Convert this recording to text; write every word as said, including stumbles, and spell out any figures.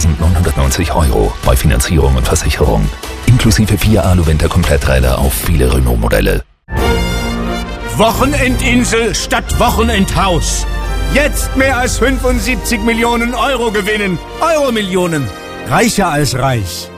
neunzehnhundertneunzig Euro bei Finanzierung und Versicherung. Inklusive vier Alu-Winter-Kompletträder auf viele Renault-Modelle. Wochenendinsel statt Wochenendhaus. Jetzt mehr als fünfundsiebzig Millionen Euro gewinnen. Euro-Millionen. Reicher als reich.